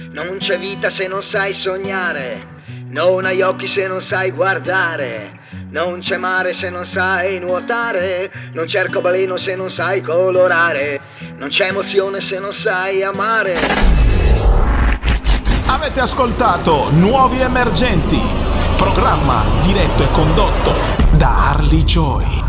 Non c'è vita se non sai sognare, non hai occhi se non sai guardare, non c'è mare se non sai nuotare, non c'è arcobaleno se non sai colorare, non c'è emozione se non sai amare. Avete ascoltato Nuovi Emergenti, programma diretto e condotto da Harley Joy.